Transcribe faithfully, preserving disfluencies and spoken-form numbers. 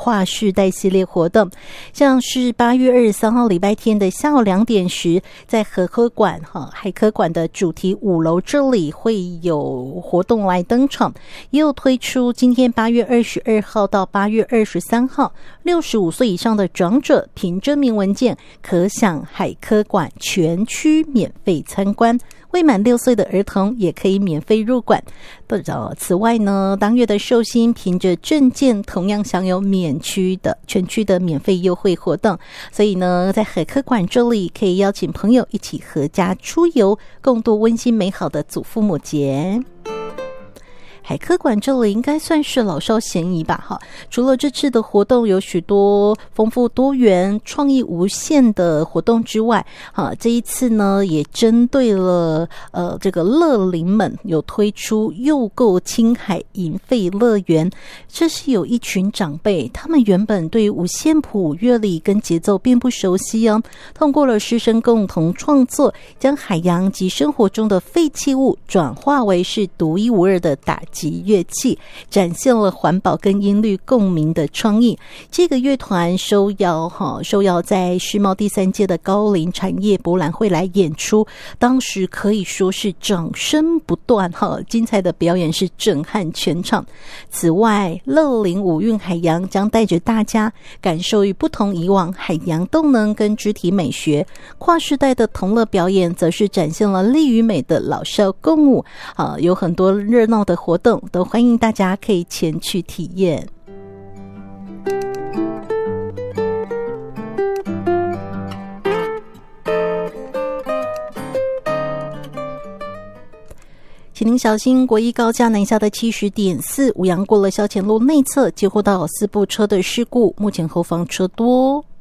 跨世代系列活动，像是八月二十三号礼拜天的下午两点时，在和科馆哈海科馆的主题五楼这里会有活动来登场，也有推出今天八月二十二号到八月二十三号，六十五岁以上的长者凭真名文件可享海科馆全区免费参观。未满六岁的儿童也可以免费入馆。此外呢，当月的寿星凭着证件同样享有免区的全区的免费优惠活动。所以呢，在海科馆这里可以邀请朋友一起合家出游，共度温馨美好的祖父母节。海科馆这里应该算是老少咸宜吧哈。除了这次的活动有许多丰富多元、创意无限的活动之外，哈，这一次呢也针对了呃这个乐龄们有推出幼购青海银费乐园。这是有一群长辈，他们原本对五线谱乐理跟节奏并不熟悉哦，通过了师生共同创作，将海洋及生活中的废弃物转化为是独一无二的打及乐器，展现了环保跟音律共鸣的创意。这个乐团受邀哈受邀在世贸第三届的高龄产业博览会来演出，当时可以说是掌声不断哈，精彩的表演是震撼全场。此外，乐龄五韵海洋将带着大家感受与不同以往海洋动能跟肢体美学，跨世代的同乐表演则是展现了力与美的老少共舞啊，有很多热闹的活动都欢迎大家可以前去体验。请您小心国一高架南下的 七十点四 五羊过了消前路内侧，接获到四部车的事故，目前后方车多。